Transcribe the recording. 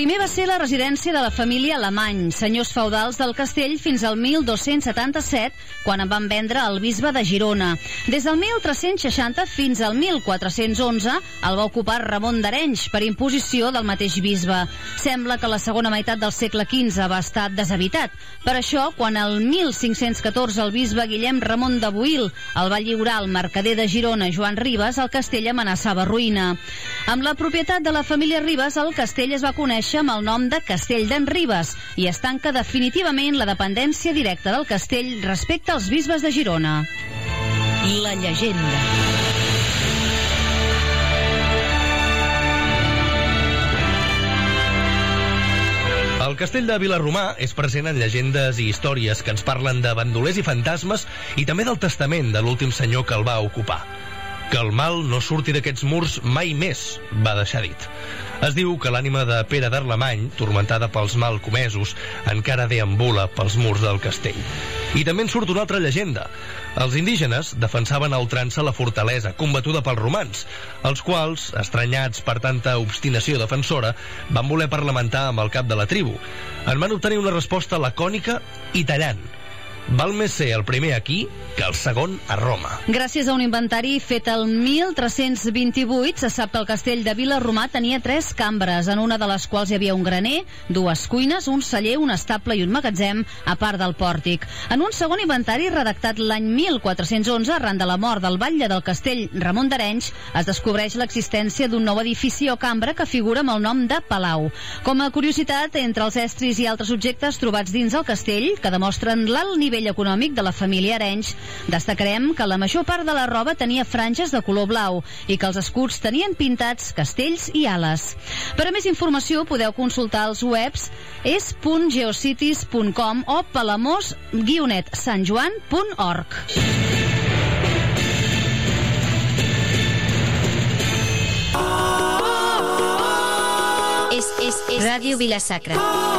Primer va ser la residència de la família Alemany, senyors feudals del castell fins al 1277, quan en van vendre el bisbe de Girona. Des del 1360 fins al 1411 el va ocupar Ramon d'Arenys per imposició del mateix bisbe. Sembla que la segona meitat del segle XV va estar deshabitat. Per això, quan el 1514 el bisbe Guillem Ramon de Boïl el va lliurar al mercader de Girona, Joan Ribes, el castell amenaçava ruïna. Amb la propietat de la família Ribes, el castell es va conèixer amb el nom de Castell d'en Ribes i es tanca definitivament la dependència directa del castell respecte als bisbes de Girona. La llegenda. El castell de Vilarromà és present en llegendes i històries que ens parlen de bandolers i fantasmes i també del testament de l'últim senyor que el va ocupar. Que el mal no surti d'aquests murs mai més, va deixar dit. Es diu que l'ànima de Pere d'Arlemany, turmentada pels mal comesos, encara deambula pels murs del castell. I també en surt una altra llegenda. Els indígenes defensaven a ultrança la fortalesa, combatuda pels romans, els quals, estranyats per tanta obstinació defensora, van voler parlamentar amb el cap de la tribu. En van obtenir una resposta lacònica i tallant. Val més ser el primer aquí que el segon a Roma. Gràcies a un inventari fet el 1328, se sap que el castell de Vilarromà tenia 3 cambres, en una de les quals hi havia un graner, 2 cuines, un celler, un estable i un magatzem, a part del pòrtic. En un segon inventari, redactat l'any 1411, arran de la mort del batlle del castell Ramon d'Arenys, es descobreix l'existència d'un nou edifici o cambra que figura amb el nom de Palau. Com a curiositat, entre els estris i altres objectes trobats dins el castell, que demostren l'alt nivell econòmic de la família Arenys, destacarem que la major part de la roba tenia franges de color blau i que els escuts tenien pintats castells i ales. Per a més informació podeu consultar els webs es.geocities.com o palamós-santjoan.org. És Ràdio Vila-sacra.